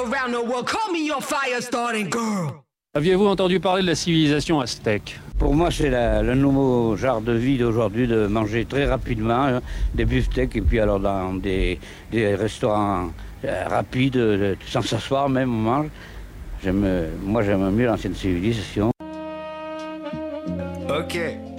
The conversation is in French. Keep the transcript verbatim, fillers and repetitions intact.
around the world. Call me your fire starting girl. Aviez-vous entendu parler de la civilisation aztèque? Pour moi, c'est la- le nouveau genre de vie d'aujourd'hui, de manger très rapidement, hein, des beefsteaks, et puis alors dans des, des restaurants euh, rapides, euh, sans s'asseoir même, on mange. J'aime, euh, moi, j'aime mieux l'ancienne civilisation. Ok.